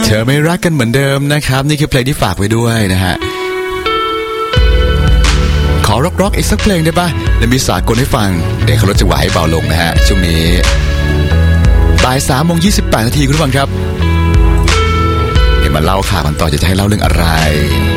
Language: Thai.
เธอไม่รักกันเหมือนเดิมนะครับนี่คือเพลงที่ฝากไว้ด้วยนะฮะขอร็อกๆอีกสักเพลงได้ป่ะแล้วมีสากลให้ฟังเดี๋ยวเขาลดจังหวะให้เบาลงนะฮะช่วงนี้บ่าย 3:28 นาทีคุณผู้ฟังครับเดี๋ยวมาเล่าข่าวกันต่อจะให้เล่าเรื่องอะไร